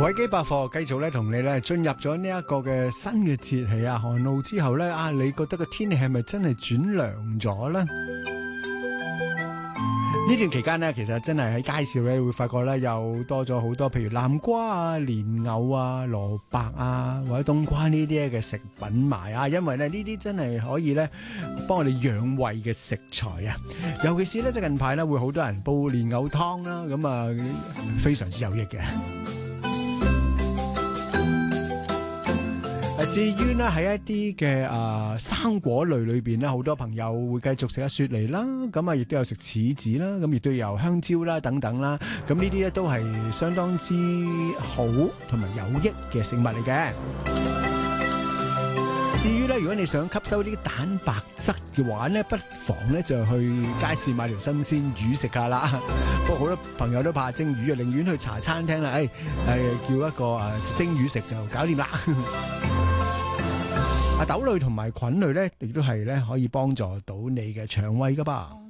維基百貨繼續咧同你咧進入咗呢一個嘅新嘅節氣啊，寒露之後咧你覺得個天氣係咪真係轉涼咗咧？呢段期間呢，其實真係喺街市咧會發覺咧又多咗好多，譬如南瓜啊、蓮藕啊、蘿蔔啊或者冬瓜呢啲嘅食品賣啊，因為咧呢啲真係可以咧幫我哋養胃嘅食材啊，尤其是咧即係近排咧會好多人煲蓮藕湯啦，咁啊非常之有益嘅。至於呢喺一啲嘅生果類裏邊呢，好多朋友會繼續食下雪梨啦，咁啊亦都有食柿子啦，咁亦都有香蕉啦等等啦，咁呢啲咧都係相當之好同埋有益嘅食物嚟嘅。至於咧，如果你想吸收啲蛋白質嘅話呢，不妨咧就去街市買條新鮮魚食下啦。不過好多朋友都怕蒸魚啊，寧願去茶餐廳啦，叫一個蒸魚食就搞掂啦。豆類同埋菌類咧，亦都係咧可以幫助到你嘅腸胃噶噃。